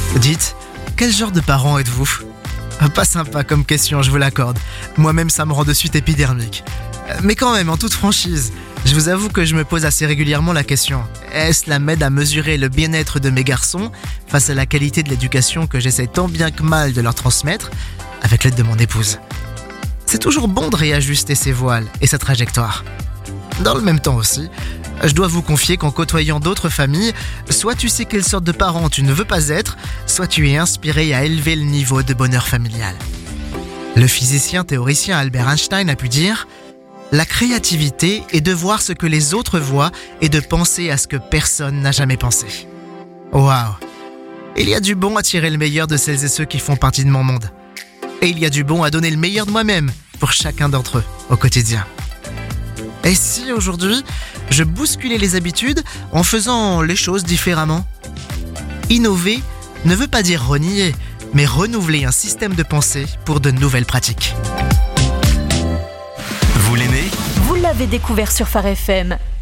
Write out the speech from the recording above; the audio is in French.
Dites, quel genre de parent êtes-vous ? Pas sympa comme question, je vous l'accorde. Moi-même, ça me rend de suite épidermique. Mais quand même, en toute franchise, je vous avoue que je me pose assez régulièrement la question. Est-ce la m'aide à mesurer le bien-être de mes garçons face à la qualité de l'éducation que j'essaie tant bien que mal de leur transmettre avec l'aide de mon épouse ? C'est toujours bon de réajuster ses voiles et sa trajectoire. Dans le même temps aussi, je dois vous confier qu'en côtoyant d'autres familles, soit tu sais quelle sorte de parent tu ne veux pas être, soit tu es inspiré à élever le niveau de bonheur familial. Le physicien théoricien Albert Einstein a pu dire « La créativité est de voir ce que les autres voient et de penser à ce que personne n'a jamais pensé. » Waouh ! Il y a du bon à tirer le meilleur de celles et ceux qui font partie de mon monde. Et il y a du bon à donner le meilleur de moi-même pour chacun d'entre eux au quotidien. Et si aujourd'hui, je bousculais les habitudes en faisant les choses différemment ? Innover ne veut pas dire renier, mais renouveler un système de pensée pour de nouvelles pratiques. Vous l'aimez ? Vous l'avez découvert sur Phare FM.